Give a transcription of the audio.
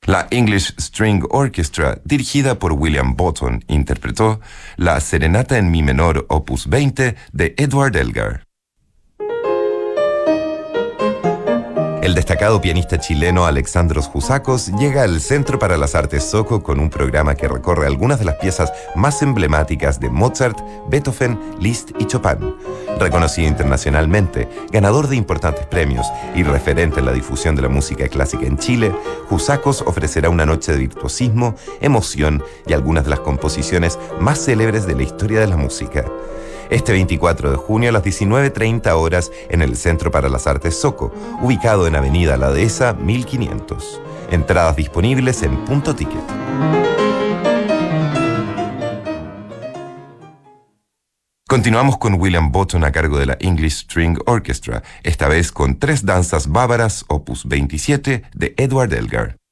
La English String Orchestra, dirigida por William Botton, interpretó la Serenata en Mi menor, opus 20, de Edward Elgar. El destacado pianista chileno Alexandros Jusakos llega al Centro para las Artes Soco con un programa que recorre algunas de las piezas más emblemáticas de Mozart, Beethoven, Liszt y Chopin. Reconocido internacionalmente, ganador de importantes premios y referente en la difusión de la música clásica en Chile, Jusakos ofrecerá una noche de virtuosismo, emoción y algunas de las composiciones más célebres de la historia de la música. Este 24 de junio a las 19:30 horas en el Centro para las Artes Soco, ubicado en Avenida La Dehesa 1500. Entradas disponibles en Punto Ticket. Continuamos con William Botton a cargo de la English String Orchestra, esta vez con 3 danzas bávaras, opus 27, de Edward Elgar.